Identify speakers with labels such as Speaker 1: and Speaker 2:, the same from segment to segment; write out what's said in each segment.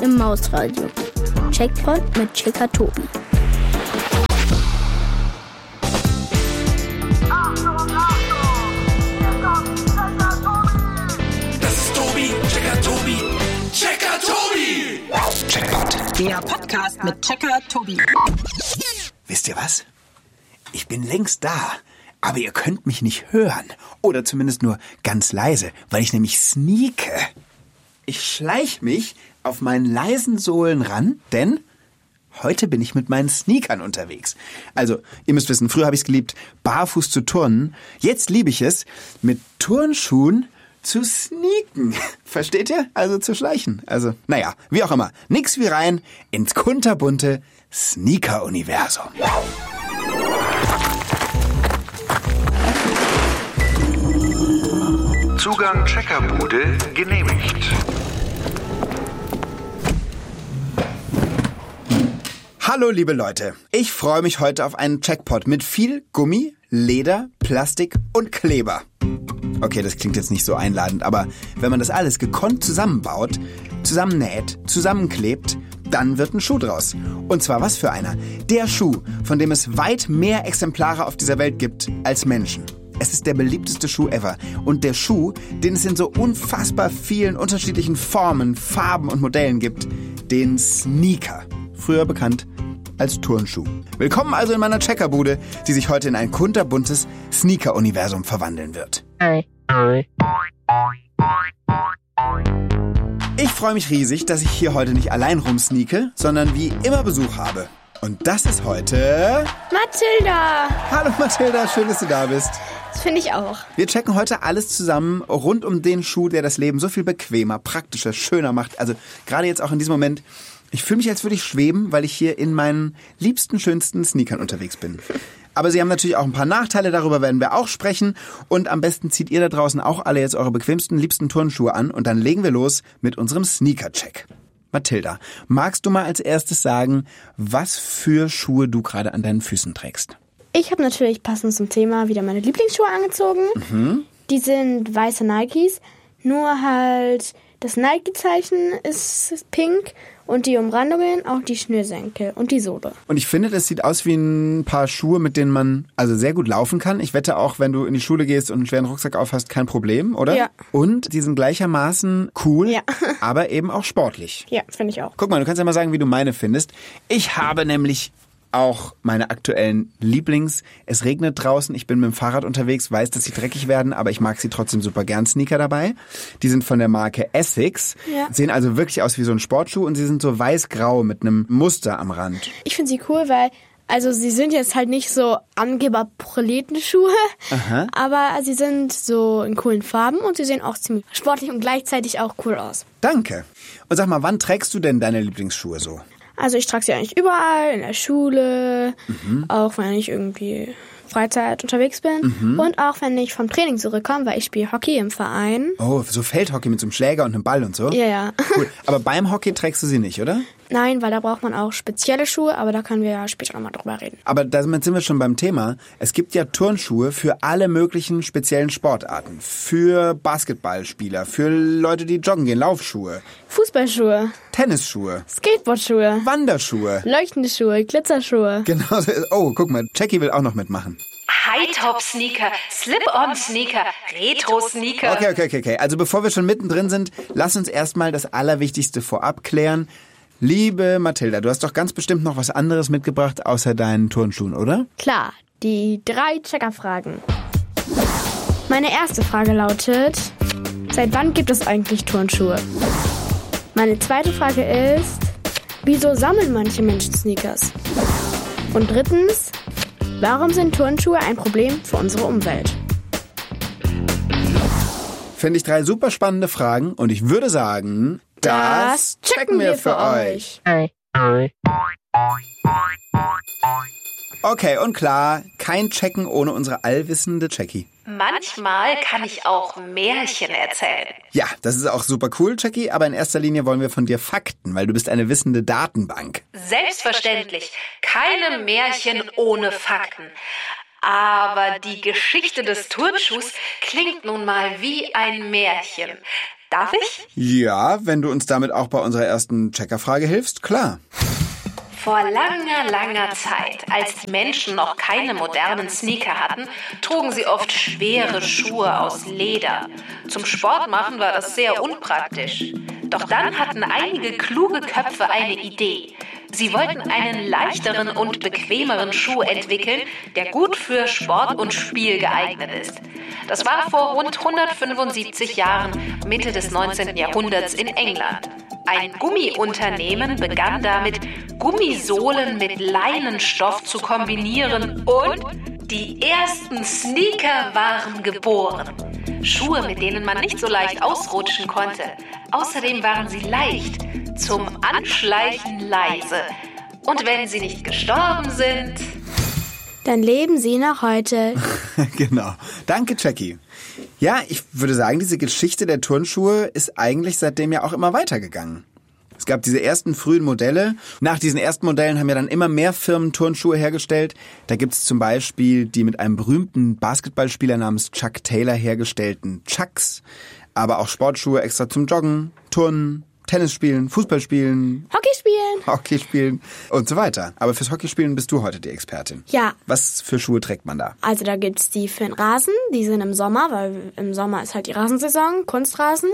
Speaker 1: im Mausradio. Checkpoint mit Checker Tobi.
Speaker 2: Das ist Tobi, Checker Tobi, Checker Tobi!
Speaker 3: Checkpoint.
Speaker 4: Der Podcast mit Checker Tobi.
Speaker 3: Wisst ihr was? Ich bin längst da, aber ihr könnt mich nicht hören. Oder zumindest nur ganz leise, weil ich nämlich sneake. Ich schleich mich auf meinen leisen Sohlen ran, denn heute bin ich mit meinen Sneakern unterwegs. Also, ihr müsst wissen, früher habe ich es geliebt, barfuß zu turnen. Jetzt liebe ich es, mit Turnschuhen zu sneaken. Versteht ihr? Also zu schleichen. Also, naja, wie auch immer. Nix wie rein ins kunterbunte Sneaker-Universum.
Speaker 2: Zugang Checkerbude genehmigt.
Speaker 3: Hallo liebe Leute, ich freue mich heute auf einen Checkpot mit viel Gummi, Leder, Plastik und Kleber. Okay, das klingt jetzt nicht so einladend, aber wenn man das alles gekonnt zusammenbaut, zusammennäht, zusammenklebt, dann wird ein Schuh draus. Und zwar was für einer? Der Schuh, von dem es weit mehr Exemplare auf dieser Welt gibt als Menschen. Es ist der beliebteste Schuh ever. Und der Schuh, den es in so unfassbar vielen unterschiedlichen Formen, Farben und Modellen gibt, den Sneaker. Früher bekannt als Turnschuh. Willkommen also in meiner Checkerbude, die sich heute in ein kunterbuntes Sneaker-Universum verwandeln wird. Ich freue mich riesig, dass ich hier heute nicht allein rumsneake, sondern wie immer Besuch habe. Und das ist heute...
Speaker 1: Mathilda!
Speaker 3: Hallo Mathilda, schön, dass du da bist.
Speaker 1: Das finde ich auch.
Speaker 3: Wir checken heute alles zusammen rund um den Schuh, der das Leben so viel bequemer, praktischer, schöner macht. Also gerade jetzt auch in diesem Moment, ich fühle mich, als würde ich schweben, weil ich hier in meinen liebsten, schönsten Sneakern unterwegs bin. Aber sie haben natürlich auch ein paar Nachteile, darüber werden wir auch sprechen. Und am besten zieht ihr da draußen auch alle jetzt eure bequemsten, liebsten Turnschuhe an. Und dann legen wir los mit unserem Sneaker-Check. Mathilda, magst du mal als erstes sagen, was für Schuhe du gerade an deinen Füßen trägst?
Speaker 1: Ich habe natürlich passend zum Thema wieder meine Lieblingsschuhe angezogen. Die sind weiße Nikes, nur halt das Nike-Zeichen ist pink und die Umrandungen auch die Schnürsenkel und die Sohle.
Speaker 3: Und ich finde, das sieht aus wie ein paar Schuhe, mit denen man also sehr gut laufen kann. Ich wette auch, wenn du in die Schule gehst und einen schweren Rucksack aufhast, kein Problem, oder?
Speaker 1: Ja.
Speaker 3: Und die sind gleichermaßen cool,
Speaker 1: Ja.
Speaker 3: aber eben auch sportlich.
Speaker 1: Ja, finde ich auch.
Speaker 3: Guck mal, du kannst ja mal sagen, wie du meine findest. Ich habe nämlich auch meine aktuellen Lieblings. Es regnet draußen, ich bin mit dem Fahrrad unterwegs, weiß, dass sie dreckig werden, aber ich mag sie trotzdem super gern. Sneaker dabei. Die sind von der Marke Essex.
Speaker 1: Ja.
Speaker 3: Sehen also wirklich aus wie so ein Sportschuh und sie sind so weiß-grau mit einem Muster am Rand.
Speaker 1: Ich finde sie cool, weil also sie sind jetzt halt nicht so Angeber-Proletenschuhe, aber sie sind so in coolen Farben und sie sehen auch ziemlich sportlich und gleichzeitig auch cool aus.
Speaker 3: Danke. Und sag mal, wann trägst du denn deine Lieblingsschuhe so?
Speaker 1: Also ich trage sie eigentlich überall, in der Schule, auch wenn ich irgendwie Freizeit unterwegs bin und auch wenn ich vom Training zurückkomme, weil ich spiele Hockey im Verein.
Speaker 3: Oh, so Feldhockey mit so einem Schläger und einem Ball und so?
Speaker 1: Ja.
Speaker 3: Cool. Aber beim Hockey trägst du sie nicht, oder?
Speaker 1: Nein, weil da braucht man auch spezielle Schuhe, aber da können wir ja später nochmal drüber reden.
Speaker 3: Aber damit sind wir schon beim Thema. Es gibt ja Turnschuhe für alle möglichen speziellen Sportarten. Für Basketballspieler, für Leute, die joggen gehen, Laufschuhe,
Speaker 1: Fußballschuhe,
Speaker 3: Tennisschuhe,
Speaker 1: Skateboardschuhe,
Speaker 3: Wanderschuhe.
Speaker 1: leuchtende Schuhe, Glitzerschuhe.
Speaker 3: Genau. Oh, guck mal, Jackie will auch noch mitmachen.
Speaker 5: High-Top-Sneaker, Slip-on-Sneaker, Retro-Sneaker.
Speaker 3: Okay. Also bevor wir schon mittendrin sind, lass uns erstmal das Allerwichtigste vorab klären. Liebe Mathilda, du hast doch ganz bestimmt noch was anderes mitgebracht außer deinen Turnschuhen, oder?
Speaker 1: Klar, die 3 Checkerfragen. Meine erste Frage lautet, seit wann gibt es eigentlich Turnschuhe? Meine zweite Frage ist, wieso sammeln manche Menschen Sneakers? Und drittens, warum sind Turnschuhe ein Problem für unsere Umwelt?
Speaker 3: Finde ich 3 super spannende Fragen und ich würde sagen, das checken wir für euch. Okay, und klar, kein Checken ohne unsere allwissende Jackie.
Speaker 5: Manchmal kann ich auch Märchen erzählen.
Speaker 3: Ja, das ist auch super cool, Jackie, aber in erster Linie wollen wir von dir Fakten, weil du bist eine wissende Datenbank.
Speaker 5: Selbstverständlich, keine Märchen ohne Fakten. Aber die Geschichte des Turnschuhs klingt nun mal wie ein Märchen. Darf ich?
Speaker 3: Ja, wenn du uns damit auch bei unserer ersten Checkerfrage hilfst, klar.
Speaker 5: Vor langer, langer Zeit, als die Menschen noch keine modernen Sneaker hatten, trugen sie oft schwere Schuhe aus Leder. Zum Sport machen war das sehr unpraktisch. Doch dann hatten einige kluge Köpfe eine Idee. Sie wollten einen leichteren und bequemeren Schuh entwickeln, der gut für Sport und Spiel geeignet ist. Das war vor rund 175 Jahren, Mitte des 19. Jahrhunderts in England. Ein Gummiunternehmen begann damit, Gummisohlen mit Leinenstoff zu kombinieren und die ersten Sneaker waren geboren. Schuhe, mit denen man nicht so leicht ausrutschen konnte. Außerdem waren sie leicht, zum Anschleichen leise. Und wenn sie nicht gestorben sind,
Speaker 1: dann leben sie noch heute.
Speaker 3: Genau. Danke, Jackie. Ja, ich würde sagen, diese Geschichte der Turnschuhe ist eigentlich seitdem ja auch immer weitergegangen. Es gab diese ersten frühen Modelle. Nach diesen ersten Modellen haben ja dann immer mehr Firmen Turnschuhe hergestellt. Da gibt's zum Beispiel die mit einem berühmten Basketballspieler namens Chuck Taylor hergestellten Chucks. Aber auch Sportschuhe extra zum Joggen, Turnen, Tennis spielen, Fußball spielen, Hockey spielen und so weiter. Aber fürs Hockeyspielen bist du heute die Expertin.
Speaker 1: Ja.
Speaker 3: Was für Schuhe trägt man da?
Speaker 1: Also da gibt's die für den Rasen, die sind im Sommer, weil im Sommer ist halt die Rasensaison, Kunstrasen.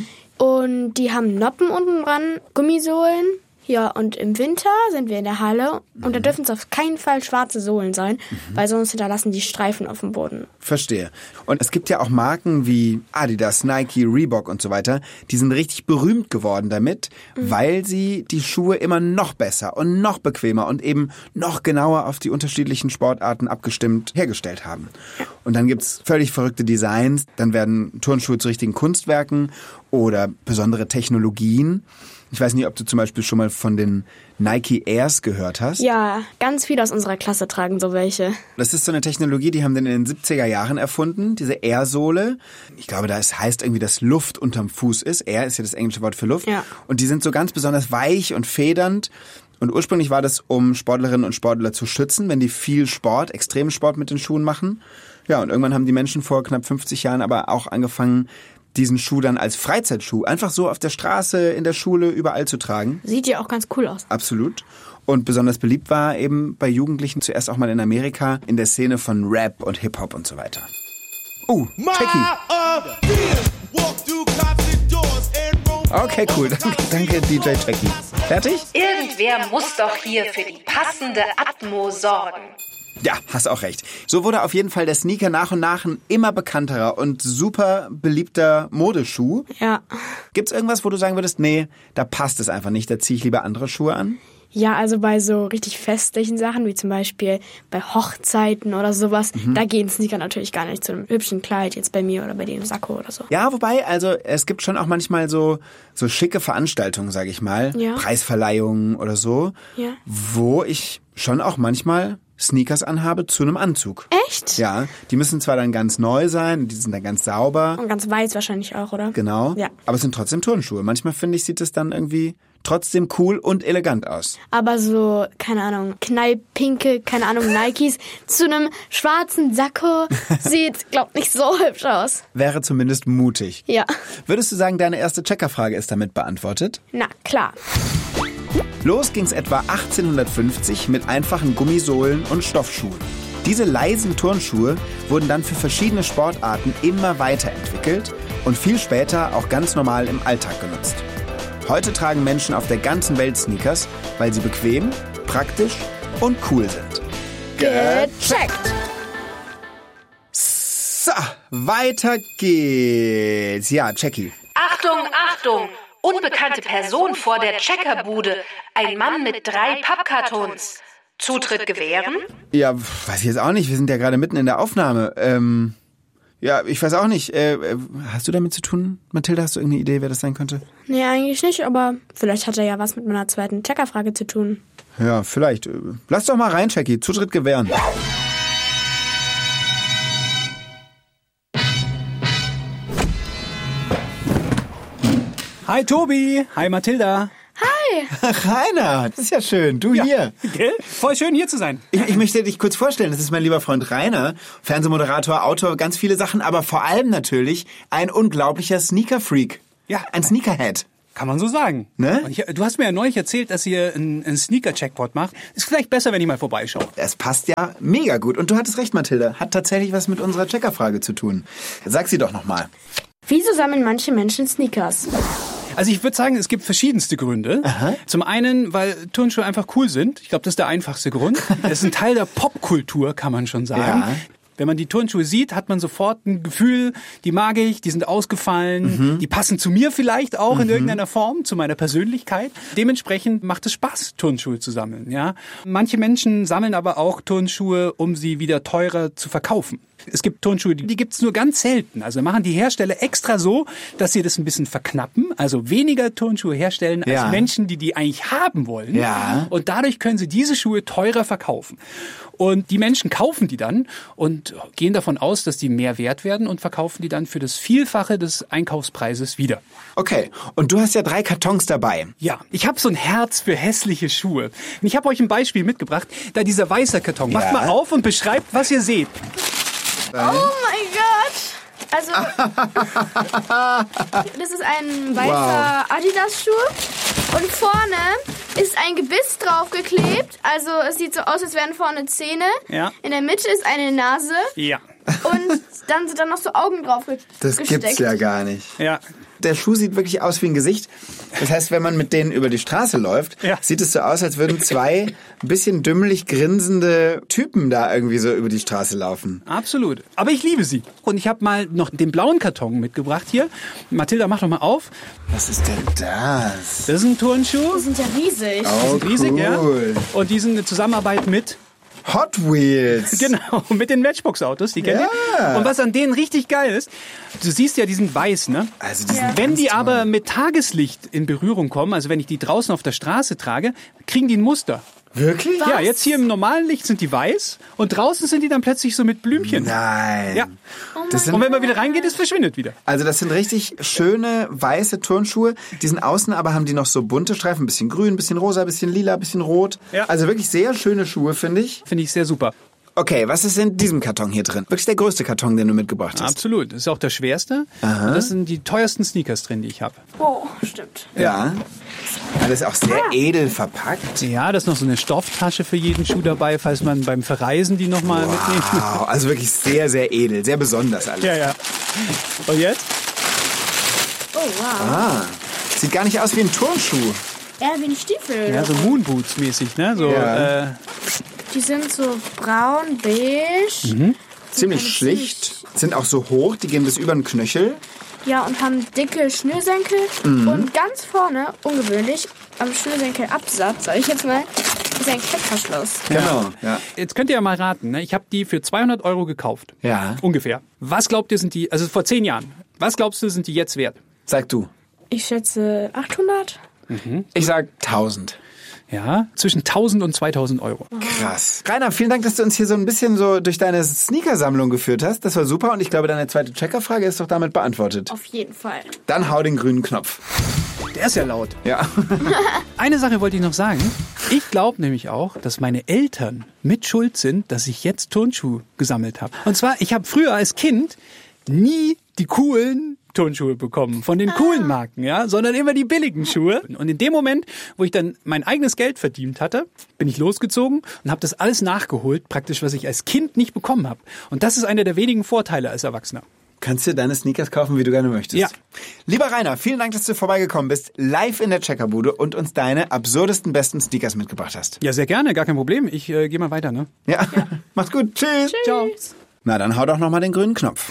Speaker 1: Und die haben Noppen unten dran, Gummisohlen. Ja, und im Winter sind wir in der Halle und da dürfen es auf keinen Fall schwarze Sohlen sein, weil sonst hinterlassen die Streifen auf dem Boden.
Speaker 3: Verstehe. Und es gibt ja auch Marken wie Adidas, Nike, Reebok und so weiter, die sind richtig berühmt geworden damit, weil sie die Schuhe immer noch besser und noch bequemer und eben noch genauer auf die unterschiedlichen Sportarten abgestimmt hergestellt haben. Und dann gibt's völlig verrückte Designs, dann werden Turnschuhe zu richtigen Kunstwerken oder besondere Technologien. Ich weiß nicht, ob du zum Beispiel schon mal von den Nike Airs gehört hast.
Speaker 1: Ja, ganz viele aus unserer Klasse tragen so welche.
Speaker 3: Das ist so eine Technologie, die haben dann in den 70er Jahren erfunden, diese Air-Sohle. Ich glaube, das heißt irgendwie, dass Luft unterm Fuß ist. Air ist ja das englische Wort für Luft.
Speaker 1: Ja.
Speaker 3: Und die sind so ganz besonders weich und federnd. Und ursprünglich war das, um Sportlerinnen und Sportler zu schützen, wenn die viel Sport, Extremsport mit den Schuhen machen. Ja, und irgendwann haben die Menschen vor knapp 50 Jahren aber auch angefangen, diesen Schuh dann als Freizeitschuh einfach so auf der Straße, in der Schule, überall zu tragen.
Speaker 1: Sieht ja auch ganz cool aus.
Speaker 3: Absolut. Und besonders beliebt war eben bei Jugendlichen zuerst auch mal in Amerika in der Szene von Rap und Hip-Hop und so weiter. Jackie. Okay, cool. Danke, DJ Jackie. Fertig?
Speaker 5: irgendwer muss doch hier für die passende Atmo sorgen.
Speaker 3: Ja, hast auch recht. So wurde auf jeden Fall der Sneaker nach und nach ein immer bekannterer und super beliebter Modeschuh.
Speaker 1: Ja.
Speaker 3: Gibt's irgendwas, wo du sagen würdest, nee, da passt es einfach nicht, da ziehe ich lieber andere Schuhe an?
Speaker 1: Ja, also bei so richtig festlichen Sachen, wie zum Beispiel bei Hochzeiten oder sowas, da gehen Sneaker natürlich gar nicht zu einem hübschen Kleid, jetzt bei mir oder bei dir im Sakko oder so.
Speaker 3: Ja, wobei, also es gibt schon auch manchmal so schicke Veranstaltungen, sag ich mal,
Speaker 1: ja.
Speaker 3: Preisverleihungen oder so,
Speaker 1: ja.
Speaker 3: wo ich schon auch manchmal Sneakers anhabe zu einem Anzug.
Speaker 1: Echt?
Speaker 3: Ja, die müssen zwar dann ganz neu sein, die sind dann ganz sauber.
Speaker 1: Und ganz weiß wahrscheinlich auch, oder?
Speaker 3: Genau,
Speaker 1: ja.
Speaker 3: Aber es sind trotzdem Turnschuhe. Manchmal, finde ich, sieht es dann irgendwie trotzdem cool und elegant aus.
Speaker 1: Aber so, keine Ahnung, knallpinke, keine Ahnung, Nikes zu einem schwarzen Sakko sieht, glaub nicht so hübsch aus.
Speaker 3: Wäre zumindest mutig.
Speaker 1: Ja.
Speaker 3: Würdest du sagen, deine erste Checkerfrage ist damit beantwortet?
Speaker 1: Na, klar.
Speaker 3: Los ging's etwa 1850 mit einfachen Gummisohlen und Stoffschuhen. Diese leisen Turnschuhe wurden dann für verschiedene Sportarten immer weiterentwickelt und viel später auch ganz normal im Alltag genutzt. Heute tragen Menschen auf der ganzen Welt Sneakers, weil sie bequem, praktisch und cool sind.
Speaker 1: Gecheckt!
Speaker 3: So, weiter geht's. Ja, Jackie.
Speaker 5: Achtung, Achtung! Unbekannte Person vor der Checkerbude. Ein Mann mit 3 Pappkartons. Zutritt gewähren?
Speaker 3: Ja, weiß ich jetzt auch nicht. Wir sind ja gerade mitten in der Aufnahme. Ja, ich weiß auch nicht. Hast du damit zu tun, Mathilda? Hast du irgendeine Idee, wer das sein könnte?
Speaker 1: Nee, eigentlich nicht, aber vielleicht hat er ja was mit meiner zweiten Checkerfrage zu tun.
Speaker 3: Ja, vielleicht. Lass doch mal rein, Jackie. Zutritt gewähren.
Speaker 6: Hi Tobi, hi Mathilda.
Speaker 1: Hi!
Speaker 3: Rainer, das ist ja schön. Du hier.
Speaker 6: Gell? Voll schön hier zu sein.
Speaker 3: Ich möchte dich kurz vorstellen. Das ist mein lieber Freund Rainer, Fernsehmoderator, Autor, ganz viele Sachen, aber vor allem natürlich ein unglaublicher Sneaker-Freak.
Speaker 6: Ja.
Speaker 3: Ein Sneakerhead.
Speaker 6: Kann man so sagen.
Speaker 3: Ne?
Speaker 6: Und du hast mir ja neulich erzählt, dass ihr einen Sneaker-Checkpot macht. Ist vielleicht besser, wenn ich mal vorbeischaue.
Speaker 3: Es passt ja mega gut. Und du hattest recht, Mathilda. Hat tatsächlich was mit unserer Checkerfrage zu tun. Sag sie doch nochmal.
Speaker 1: Wieso sammeln manche Menschen Sneakers?
Speaker 6: Also ich würde sagen, es gibt verschiedenste Gründe.
Speaker 3: Aha.
Speaker 6: Zum einen, weil Turnschuhe einfach cool sind. Ich glaube, das ist der einfachste Grund. Es ist ein Teil der Popkultur, kann man schon sagen.
Speaker 3: Ja.
Speaker 6: Wenn man die Turnschuhe sieht, hat man sofort ein Gefühl, die mag ich, die sind ausgefallen, die passen zu mir vielleicht auch in irgendeiner Form, zu meiner Persönlichkeit. Dementsprechend macht es Spaß, Turnschuhe zu sammeln. Ja? Manche Menschen sammeln aber auch Turnschuhe, um sie wieder teurer zu verkaufen. Es gibt Turnschuhe, die gibt's nur ganz selten. Also machen die Hersteller extra so, dass sie das ein bisschen verknappen, also weniger Turnschuhe herstellen als Menschen, die eigentlich haben wollen.
Speaker 3: Ja.
Speaker 6: Und dadurch können sie diese Schuhe teurer verkaufen. Und die Menschen kaufen die dann und gehen davon aus, dass die mehr wert werden und verkaufen die dann für das Vielfache des Einkaufspreises wieder.
Speaker 3: Okay, und du hast ja 3 Kartons dabei.
Speaker 6: Ja, ich habe so ein Herz für hässliche Schuhe. Und ich habe euch ein Beispiel mitgebracht, da dieser weiße Karton. Macht mal auf und beschreibt, was ihr seht.
Speaker 1: Oh mein Gott! Also, das ist ein weißer Adidas-Schuh. Und vorne ist ein Gebiss draufgeklebt. Also, es sieht so aus, als wären vorne Zähne.
Speaker 6: Ja.
Speaker 1: In der Mitte ist eine Nase.
Speaker 6: Ja.
Speaker 1: Und dann sind da noch so Augen drauf
Speaker 3: Das
Speaker 1: gesteckt.
Speaker 3: gibt's ja gar nicht.
Speaker 6: Ja.
Speaker 3: Der Schuh sieht wirklich aus wie ein Gesicht. Das heißt, wenn man mit denen über die Straße läuft, sieht es so aus, als würden 2 ein bisschen dümmlich grinsende Typen da irgendwie so über die Straße laufen.
Speaker 6: Absolut. Aber ich liebe sie. Und ich habe mal noch den blauen Karton mitgebracht hier. Mathilda, mach doch mal auf.
Speaker 3: Was ist denn das?
Speaker 6: Das ist ein Turnschuh.
Speaker 1: Die sind ja riesig.
Speaker 3: Oh,
Speaker 6: Die sind riesig,
Speaker 3: cool.
Speaker 6: ja. Und die sind eine Zusammenarbeit mit...
Speaker 3: Hot Wheels.
Speaker 6: Genau, mit den Matchbox-Autos, die kennt ihr. Und was an denen richtig geil ist, du siehst ja, die sind weiß, ne?
Speaker 3: Also die sind
Speaker 6: Wenn
Speaker 3: ganz
Speaker 6: die
Speaker 3: toll.
Speaker 6: aber mit Tageslicht in Berührung kommen, also wenn ich die draußen auf der Straße trage, kriegen die ein Muster.
Speaker 3: Wirklich?
Speaker 6: Ja, jetzt hier im normalen Licht sind die weiß und draußen sind die dann plötzlich so mit Blümchen.
Speaker 3: Nein.
Speaker 6: Ja.
Speaker 3: Das sind,
Speaker 6: Und wenn man wieder reingeht, es verschwindet wieder.
Speaker 3: also das sind richtig schöne weiße Turnschuhe. Die sind außen, aber haben die noch so bunte Streifen. Ein bisschen grün, ein bisschen rosa, ein bisschen lila, ein bisschen rot.
Speaker 6: Ja.
Speaker 3: Also wirklich sehr schöne Schuhe, finde ich.
Speaker 6: Finde ich sehr super.
Speaker 3: Okay, was ist in diesem Karton hier drin? Wirklich der größte Karton, den du mitgebracht hast.
Speaker 6: Absolut. Das ist auch der schwerste. Und das sind die teuersten Sneakers drin, die ich habe.
Speaker 1: Oh, stimmt.
Speaker 3: Ja. Alles auch sehr edel verpackt.
Speaker 6: Ja, da ist noch so eine Stofftasche für jeden Schuh dabei, falls man beim Verreisen die nochmal mitnimmt.
Speaker 3: Wow, also wirklich sehr, sehr edel, sehr besonders alles.
Speaker 6: Ja, ja. Und jetzt?
Speaker 1: Oh, wow.
Speaker 3: Ah, sieht gar nicht aus wie ein Turnschuh.
Speaker 1: Ja, wie ein Stiefel.
Speaker 6: Ja, so Moonboots mäßig, ne? So,
Speaker 3: Ja.
Speaker 1: Die sind so braun, beige.
Speaker 3: Ziemlich schlicht, sind auch so hoch, die gehen bis über den Knöchel.
Speaker 1: Ja, und haben dicke Schnürsenkel. Und ganz vorne, ungewöhnlich, am Schnürsenkelabsatz, sag ich jetzt mal, ist ein Klettverschluss.
Speaker 3: Genau. Ja.
Speaker 6: Jetzt könnt ihr ja mal raten, ne? Ich habe die für 200 € gekauft.
Speaker 3: Ja.
Speaker 6: Ungefähr. Was glaubt ihr, sind die, also vor 10 Jahren, was glaubst du, sind die jetzt wert?
Speaker 3: Sag du.
Speaker 1: Ich schätze 800.
Speaker 3: Ich sag 1000.
Speaker 6: Ja, zwischen 1000 und 2000 €.
Speaker 3: Krass. Rainer, vielen Dank, dass du uns hier so ein bisschen so durch deine Sneakersammlung geführt hast. Das war super und ich glaube, deine zweite Checkerfrage ist doch damit beantwortet.
Speaker 1: Auf jeden Fall.
Speaker 3: Dann hau den grünen Knopf.
Speaker 6: Der ist ja laut.
Speaker 3: Ja.
Speaker 6: Eine Sache wollte ich noch sagen. Ich glaube nämlich auch, dass meine Eltern mit schuld sind, dass ich jetzt Turnschuhe gesammelt habe. Und zwar, ich habe früher als Kind nie die coolen Turnschuhe bekommen von den coolen Marken, ja, sondern immer die billigen Schuhe. Und in dem Moment, wo ich dann mein eigenes Geld verdient hatte, bin ich losgezogen und habe das alles nachgeholt, praktisch, was ich als Kind nicht bekommen habe. Und das ist einer der wenigen Vorteile als Erwachsener.
Speaker 3: Kannst dir deine Sneakers kaufen, wie du gerne möchtest.
Speaker 6: Ja.
Speaker 3: Lieber Rainer, vielen Dank, dass du vorbeigekommen bist, live in der Checkerbude und uns deine absurdesten, besten Sneakers mitgebracht hast.
Speaker 6: Ja, sehr gerne, gar kein Problem. Ich gehe mal weiter, ne?
Speaker 3: Ja, macht's gut. Tschüss.
Speaker 6: Ciao.
Speaker 3: Na, dann hau doch nochmal den grünen Knopf.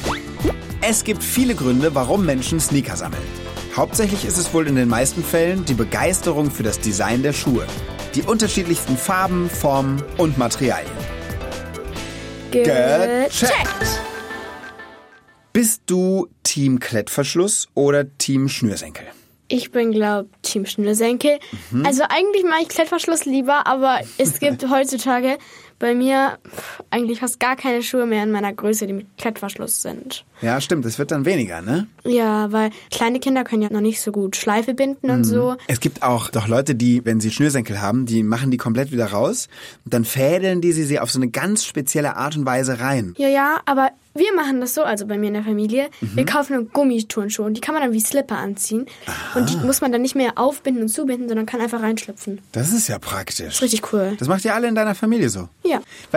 Speaker 3: Es gibt viele Gründe, warum Menschen Sneaker sammeln. Hauptsächlich ist es wohl in den meisten Fällen die Begeisterung für das Design der Schuhe. Die unterschiedlichsten Farben, Formen und Materialien. Gecheckt. Bist du Team Klettverschluss oder Team Schnürsenkel?
Speaker 1: Ich bin, Team Schnürsenkel. Also eigentlich mag ich Klettverschluss lieber, aber es gibt heutzutage bei mir eigentlich fast gar keine Schuhe mehr in meiner Größe, die mit Klettverschluss sind.
Speaker 3: Ja, stimmt, das wird dann weniger, ne?
Speaker 1: Ja, weil kleine Kinder können ja noch nicht so gut Schleife binden und so.
Speaker 3: Es gibt auch doch Leute, die, wenn sie Schnürsenkel haben, die machen die komplett wieder raus und dann fädeln die sie auf so eine ganz spezielle Art und Weise rein.
Speaker 1: Ja, aber wir machen das so, also bei mir in der Familie, wir kaufen eine Gummiturnschuhe und die kann man dann wie Slipper anziehen. Und die muss man dann nicht mehr aufbinden und zubinden, sondern kann einfach reinschlüpfen.
Speaker 3: Das ist ja praktisch.
Speaker 1: Das ist richtig cool.
Speaker 3: Das macht ihr alle in deiner Familie so?
Speaker 1: Ja.